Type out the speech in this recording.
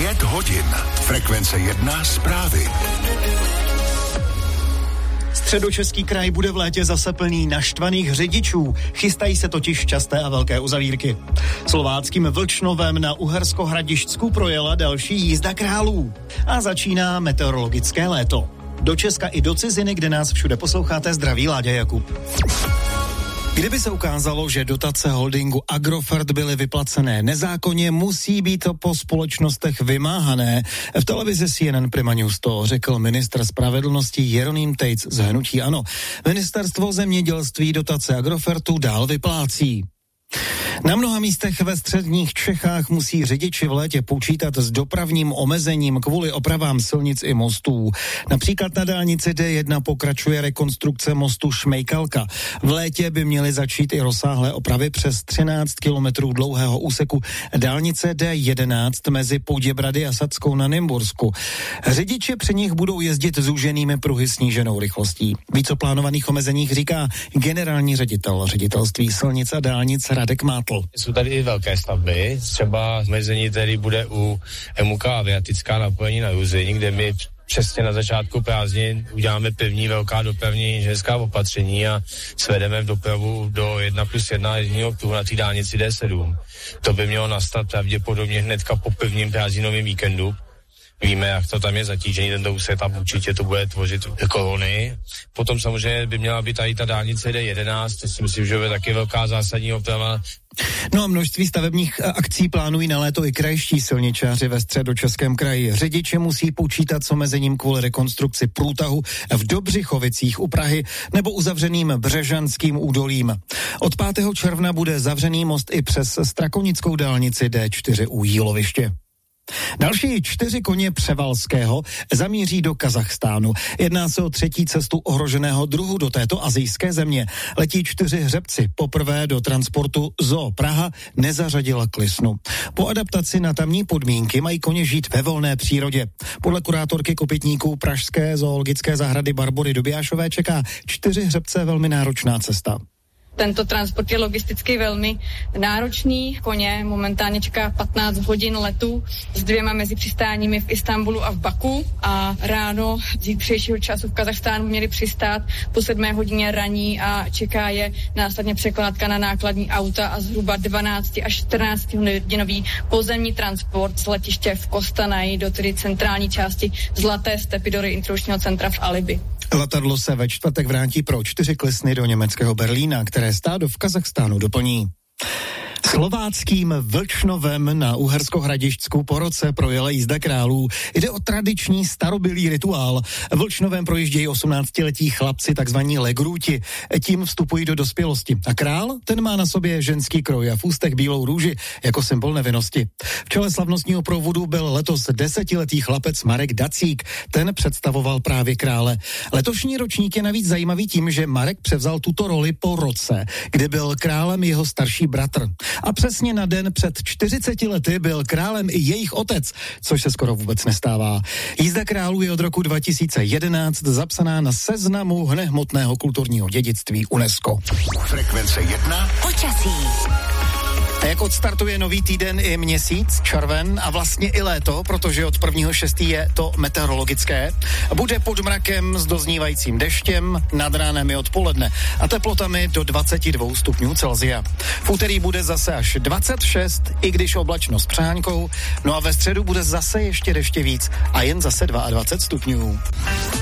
5 hodin. Frekvence 1 zprávy. Středočeský kraj bude v létě zase plný naštvaných řidičů. Chystají se totiž časté a velké uzavírky. Slováckým Vlčnovem na Uhersko-Hradišťsku projela další jízda králů. A začíná meteorologické léto. Do Česka i do ciziny, kde nás všude posloucháte, zdraví Láďa Jakub. Kdyby se ukázalo, že dotace holdingu Agrofert byly vyplacené nezákonně, musí být to po společnostech vymáhané. V televizi CNN Prima News to řekl ministr spravedlnosti Jeroným Tejc z hnutí ANO. Ministerstvo zemědělství dotace Agrofertu dál vyplácí. Na mnoha místech ve středních Čechách musí řidiči v létě počítat s dopravním omezením kvůli opravám silnic i mostů. Například na dálnici D1 pokračuje rekonstrukce mostu Šmejkalka. V létě by měly začít i rozsáhlé opravy přes 13 kilometrů dlouhého úseku dálnice D11 mezi Poděbrady a Sadskou na Nymbursku. Řidiči při nich budou jezdit zúženými pruhy sníženou rychlostí. Víc o plánovaných omezeních říká generální ředitel ředitelství silnic a dálnic Radek Mátl. Jsou tady i velké stavby, třeba omezení, který bude u MUK Aviatická napojení na Juzini, kde my přesně na začátku prázdnin uděláme první velká dopravní inženýrská opatření a svedeme v dopravu do 1+1 jedního pruhu na té dálnici D7. To by mělo nastat pravděpodobně hnedka po prvním prázdninovém víkendu. Víme, jak to tam je zatížení, tento úsek tam určitě to bude tvořit kolony. Potom samozřejmě by měla být tady ta dálnice D11, to si myslím, že bude taky velká zásadní oprava. No a množství stavebních akcí plánují na léto i krajští silničáři ve Středočeském kraji. Řidiči musí počítat s omezením kvůli rekonstrukci průtahu v Dobřichovicích u Prahy nebo uzavřeným Břežanským údolím. Od 5. června bude zavřený most i přes Strakonickou dálnici D4 u Jíloviště. Další 4 koně Převalského zamíří do Kazachstánu. Jedná se o 3. cestu ohroženého druhu do této asijské země. Letí 4 hřebci. Poprvé do transportu Zoo Praha nezařadila klisnu. Po adaptaci na tamní podmínky mají koně žít ve volné přírodě. Podle kurátorky kopytníků pražské zoologické zahrady Barbory Dobiášové čeká 4 hřebce velmi náročná cesta. Tento transport je logisticky velmi náročný. Koně momentálně čeká 15 hodin letu s 2 mezi přistáními v Istanbulu a v Baku a ráno zítřejšího času v Kazachstánu měli přistát po 7 hodině raní a čeká je následně překládka na nákladní auta a zhruba 12 až 14 hodinový pozemní transport z letiště v Kostanaji do tedy centrální části Zlaté stepy do reintrodučního centra v Alibi. Letadlo se ve čtvrtek vrátí pro 4 klisny do německého Berlína, které stádo v Kazachstánu doplní. Slováckým Vlčnovem na Uhersko-Hradišťsku po roce projela jízda králů. Jde o tradiční starobylý rituál. Vlčnovem projíždějí 18letí chlapci, takzvaní legrůti. Tím vstupují do dospělosti. A král, ten má na sobě ženský kroj a v ústech bílou růži jako symbol nevinnosti. V čele slavnostního provodu byl letos 10letý chlapec Marek Dacík. Ten představoval právě krále. Letošní ročník je navíc zajímavý tím, že Marek převzal tuto roli po roce, kdy byl králem jeho starší bratr. A přesně na den před 40 lety byl králem i jejich otec, což se skoro vůbec nestává. Jízda králů je od roku 2011 zapsaná na seznamu nehmotného kulturního dědictví UNESCO. Frekvence 1. Počasí. A jak odstartuje nový týden i měsíc, červen a vlastně i léto, protože od 1.6. je to meteorologické. Bude pod mrakem s doznívajícím deštěm, nad ránem i odpoledne a teplotami do 22 stupňů Celsia. V úterý bude zase až 26, i když oblačno s přehánkou, no a ve středu bude zase ještě deště víc a jen zase 22 stupňů.